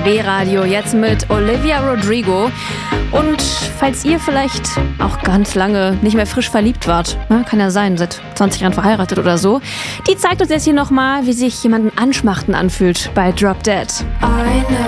NRW-Radio, jetzt mit Olivia Rodrigo. Und falls ihr vielleicht auch ganz lange nicht mehr frisch verliebt wart, kann ja sein, seit 20 Jahren verheiratet oder so, die zeigt uns jetzt hier nochmal, wie sich jemanden anschmachten anfühlt bei Drop Dead.